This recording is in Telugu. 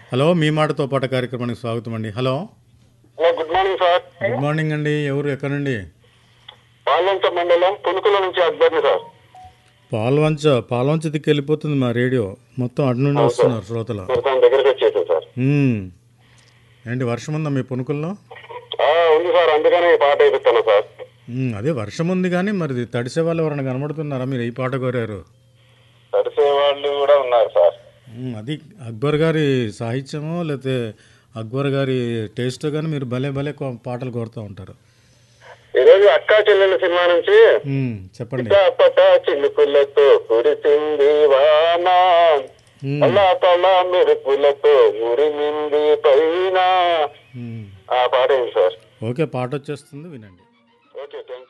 హలో, మీ మాటతో పాటు కార్యక్రమానికి స్వాగతం అండి. Hello, good morning sir. Good morning అండి. ఎవరు, ఎక్కడ నుండి? పాల్వంచ మండలం పునుకుల నుంచి అక్బర్ని సార్. పాల్వంచ దిక్కు వెళ్ళిపోతుంది మా రేడియో మొత్తం. అటు నుండి వస్తున్నారు శ్రోతలు. దగ్గరికి వచ్చేసాం సార్. ఏంటి, వర్షం ఉందా మీ పునుకుల్లో? ఉంది సార్, అందుకనే ఈ పాట వేపిస్తాను సార్. అదే వర్షం ఉంది, కానీ మరి తడిసే వాళ్ళు ఎవరైనా కనబడుతున్నారా? మీరు ఈ పాట కోరారు. తడిసే వాళ్ళు కూడా ఉన్నారు సార్. అది అక్బర్ గారి సాహిత్యమో లేకపోతే అక్బర్ గారి టేస్ట్, కానీ మీరు భలే భలే పాటలు కోరుతూ ఉంటారు. ఈరోజు అక్కా చెల్లెల సినిమా నుంచి చెప్పండి. చినుకులతో కురిసింది వాన, తల మెరుపులతో ఉరిమింది పైన, ఆ పాట ఏంటి సార్? ఓకే, పాట వచ్చేస్తుంది, వినండి. Okay, thank you.